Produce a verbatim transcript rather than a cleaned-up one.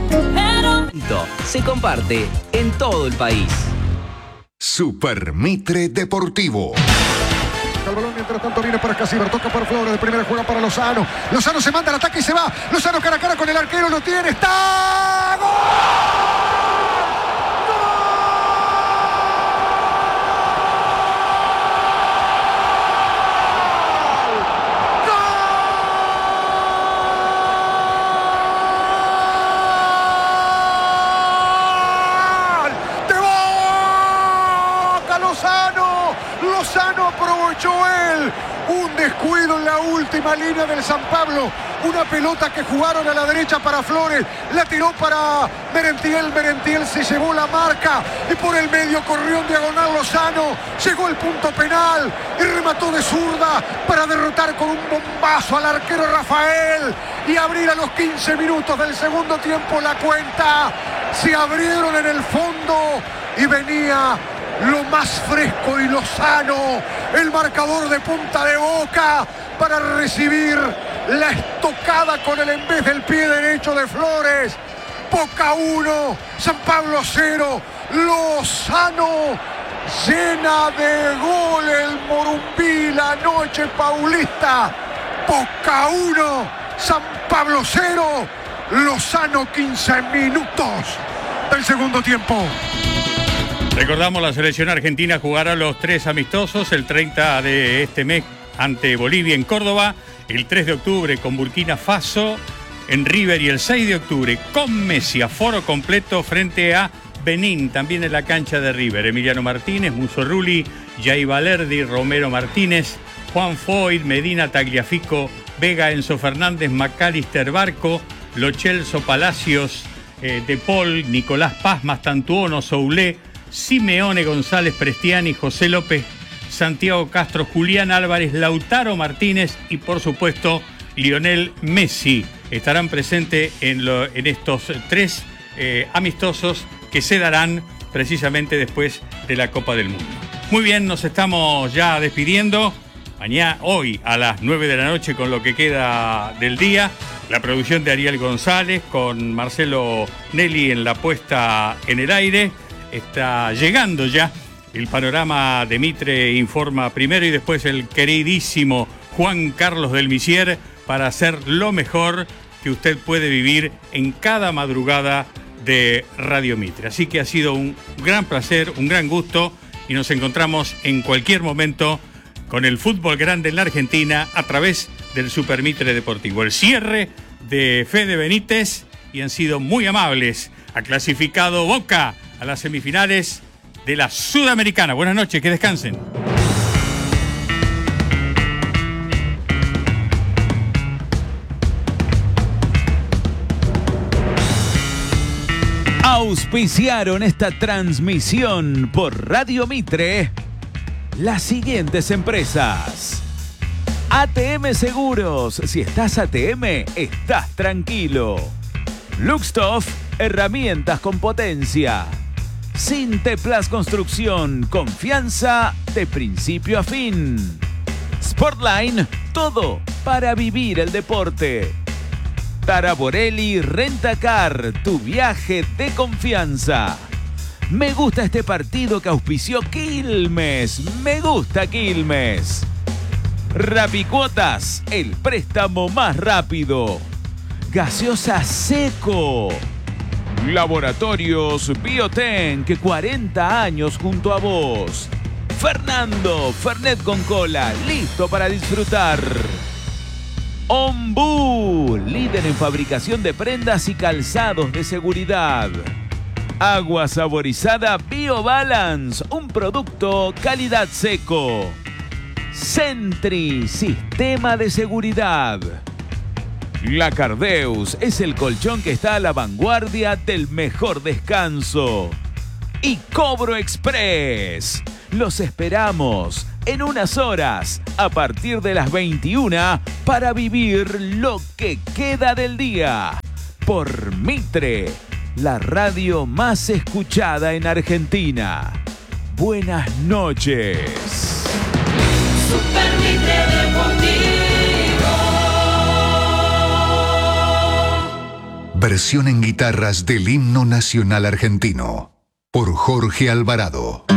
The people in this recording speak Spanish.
Se comparte en todo el país. Super Mitre Deportivo. El balón mientras tanto viene para Casíbar, toca para Flores, de primera juega para Lozano. Lozano se manda al ataque y se va. Lozano cara a cara con el arquero, lo tiene, está. ¡Gol! Lozano aprovechó él un descuido en la última línea del San Pablo, una pelota que jugaron a la derecha para Flores, la tiró para Merentiel, Merentiel se llevó la marca y por el medio corrió en diagonal Lozano, llegó el punto penal y remató de zurda para derrotar con un bombazo al arquero Rafael y abrir a los quince minutos del segundo tiempo la cuenta. Se abrieron en el fondo y venía lo más fresco y Lozano, el marcador de punta de boca para recibir la estocada con el en vez del pie derecho de Flores. Boca uno, San Pablo cero, Lozano llena de gol el Morumbí la noche paulista. Boca uno, San Pablo cero, Lozano quince minutos del segundo tiempo. Recordamos, la selección argentina jugará los tres amistosos, el treinta de este mes ante Bolivia en Córdoba, el tres de octubre con Burkina Faso en River y el seis de octubre con Messi, aforo completo frente a Benín, también en la cancha de River. Emiliano Martínez, Musso Rulli, Jay Valerdi, Romero Martínez, Juan Foyt, Medina Tagliafico, Vega, Enzo Fernández, Macalister Barco, Lo Celso Palacios, eh, De Paul, Nicolás Paz, Mastantuono, Soulé, Simeone, González, Prestiani, José López, Santiago Castro, Julián Álvarez, Lautaro Martínez y por supuesto Lionel Messi estarán presentes en, lo, en estos tres eh, amistosos que se darán precisamente después de la Copa del Mundo. Muy bien, nos estamos ya despidiendo. Mañana, hoy a las nueve de la noche con lo que queda del día, la producción de Ariel González con Marcelo Nelly en la puesta en el aire. Está llegando ya el panorama de Mitre Informa primero y después el queridísimo Juan Carlos del Misier para hacer lo mejor que usted puede vivir en cada madrugada de Radio Mitre. Así que ha sido un gran placer, un gran gusto y nos encontramos en cualquier momento con el fútbol grande en la Argentina a través del Super Mitre Deportivo. El cierre de Fede Benítez y han sido muy amables. Ha clasificado Boca a las semifinales de la Sudamericana. Buenas noches, que descansen. Auspiciaron esta transmisión por Radio Mitre las siguientes empresas. A T M Seguros. Si estás A T M, estás tranquilo. Luxtoff, herramientas con potencia. Sinteplas Construcción, confianza de principio a fin. Sportline, todo para vivir el deporte. Taraborelli Rentacar, tu viaje de confianza. Me gusta este partido que auspició Quilmes. Me gusta Quilmes. Rapicuotas, el préstamo más rápido. Gaseosa Seco. Laboratorios Bioten, cuarenta años junto a vos. Fernando, Fernet con cola, listo para disfrutar. Ombú, líder en fabricación de prendas y calzados de seguridad. Agua saborizada BioBalance, un producto calidad seco. Sentry, sistema de seguridad. La Cardeus es el colchón que está a la vanguardia del mejor descanso. Y Cobro Express. Los esperamos en unas horas a partir de las veintiuna para vivir lo que queda del día. Por Mitre, la radio más escuchada en Argentina. Buenas noches. Super Mitre Deportivo. Versión en guitarras del himno nacional argentino. Por Jorge Alvarado.